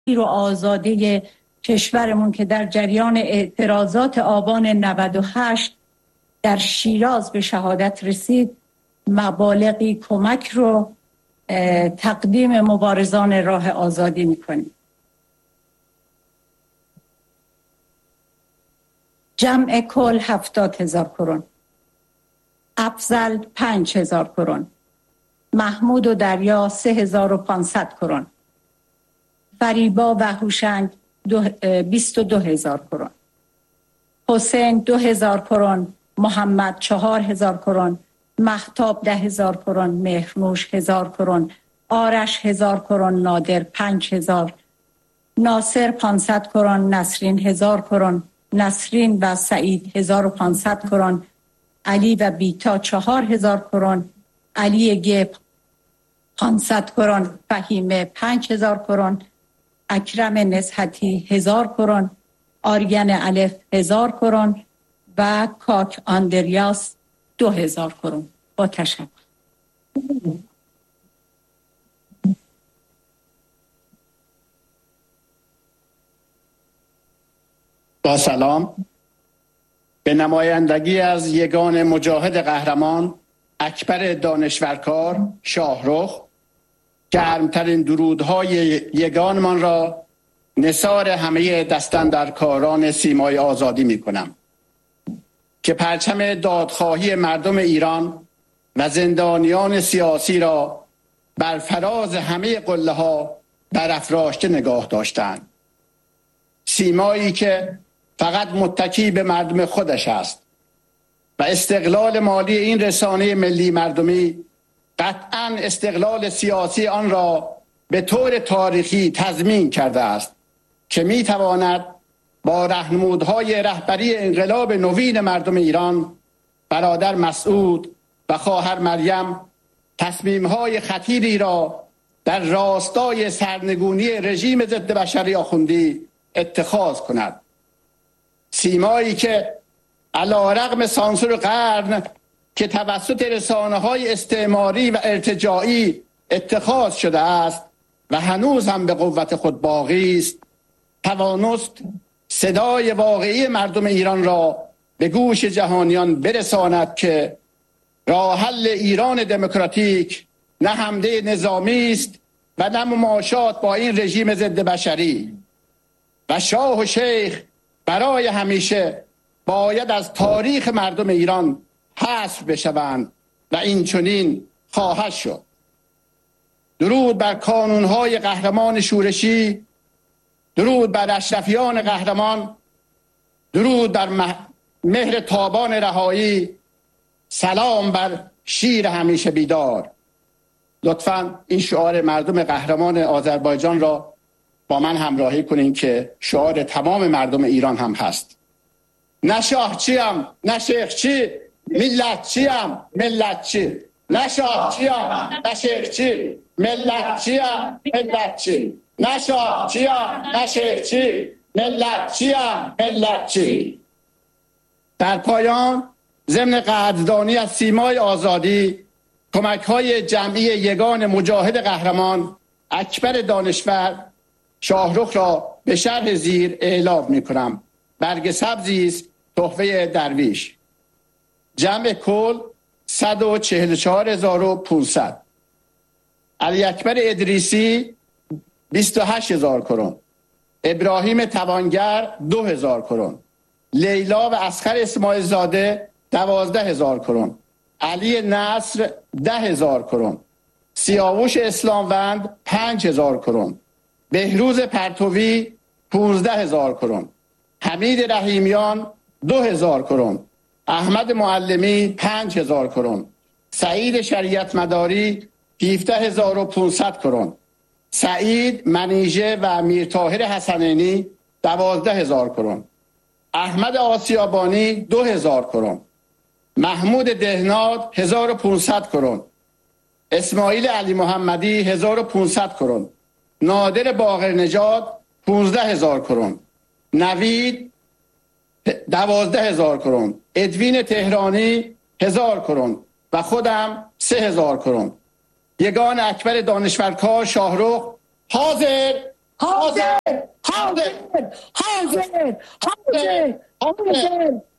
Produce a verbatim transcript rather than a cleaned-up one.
و آزاده کشورمون که در جریان اعتراضات آبان نود و هشت در شیراز به شهادت رسید مبالغی کمک رو تقدیم مبارزان راه آزادی میکنیم. جمع کل هفتاد هزار کرون، افضل پنج هزار کرون، محمود و دریا سه هزار و پانصد کرون، فریبا و هوشنگ بیست و دو هزار کرون، حسین دو هزار کرون، محمد چهار هزار کرون، مهتاب ده هزار کرون، مهرنوش هزار کرون، آرش هزار کرون، نادر پنج هزار، ناصر پانصد کرون، نسرین هزار کرون، نسرین و سعید هزار و پانصد کرون، علی و بیتا چهار هزار کرون، علی گپ پانصد کرون، فهیمه پنج هزار کرون، اکرم نزهتی هزار کرون، آریان الف هزار کرون و کاک آندریاس دو هزار کرون. با تشکر. با سلام. به نمایندگی از یگان مجاهد قهرمان اکبر دانشورکار شاهرخ گرمترین درودهای یگانمان را نثار همه دستاندرکاران سیمای آزادی می کنم که پرچم دادخواهی مردم ایران و زندانیان سیاسی را بر فراز همه قله ها برافراشته نگاه داشتند. سیمایی که فقط متکی به مردم خودش است و استقلال مالی این رسانه ملی مردمی قطعاً استقلال سیاسی آن را به طور تاریخی تضمین کرده است که می تواند با راهنمودهای رهبری انقلاب نوین مردم ایران برادر مسعود و خواهر مریم تصمیم‌های خطیری را در راستای سرنگونی رژیم ضد بشری آخوندی اتخاذ کند. سیمایی که علیرغم سانسور قرن که توسط رسانه‌های استعماری و ارتجاعی اتخاذ شده است و هنوز هم به قوت خود باقی است، توانست صدای واقعی مردم ایران را به گوش جهانیان برساند که راه حل ایران دموکراتیک نه حمله نظامی است و نه مماشات با این رژیم ضد بشری و شاه و شیخ برای همیشه باید از تاریخ مردم ایران حذف بشوند و این چنین خواهد شد. درود بر کانونهای قهرمان شورشی، درود بر اشرفیان قهرمان، درود بر مهر تابان رهایی، سلام بر شیر همیشه بیدار. لطفاً این شعار مردم قهرمان آذربایجان را با من همراهی کنین که شعار تمام مردم ایران هم هست. نه شاهچیم نه شیخچی، ملتچیم ملتچی. نه شاهچیم نه شیخچی، ملتچیم ملتچی. نه شاهچیم نه شیخچی، ملتچیم ملتچی. در پایان ضمن قدردانی از سیمای آزادی کمک‌های جمعی یگان مجاهد قهرمان اکبر دانشور شاهرخ را به شرح زیر اعلام می‌کنم. برگ سبزی است تحفه درویش. جمع کل صد و چهل و چهار هزار و پانصد. علی اکبر ادریسی بیست و هشت هزار کرون، ابراهیم توانگر دو هزار کرون، لیلا و اصغر اسماعیل زاده دوازده هزار کرون، علی نصر ده هزار کرون، سیاوش اسلاموند پنج هزار کرون، بهروز پرتوی پانزده هزار کرون، حمید رحیمیان دو هزار کرون، احمد معلمی پنج هزار کرون، سعید شریعت مداری هفده هزار و پانصد کرون، سعید منیژه و میرطاهر حسنینی دوازده هزار کرون، احمد آسیابانی دو هزار کرون، محمود دهناد هزار و پانصد کرون، اسماعیل علی محمدی هزار و پانصد کرون، نادر باقر نژاد پانزده هزار کرون، نوید دوازده هزار کرون، ادوین تهرانی هزار کرون و خودم سه هزار کرون. یگان اکبر دانشورکار شاهرخ حاضر حاضر حاضر حاضر حاضر حاضر